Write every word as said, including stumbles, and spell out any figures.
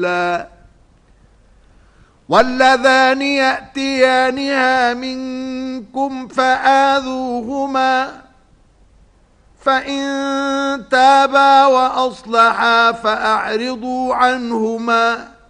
واللذان يأتيانها منكم فآذوهما فإن تابا وأصلحا فأعرضوا عنهما